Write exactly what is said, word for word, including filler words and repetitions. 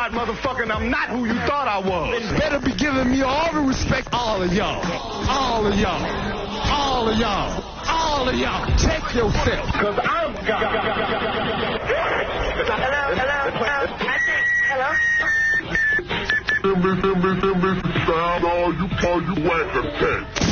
God, motherfucker, and I'm not who you thought I was. You better be giving me all the respect, all of y'all. All of y'all. All of y'all. All of y'all. Check yourself. Because I'm God. Hello, hello, hello. I think, hello? Timmy, Timmy, Timmy, sound all you call you whack attack.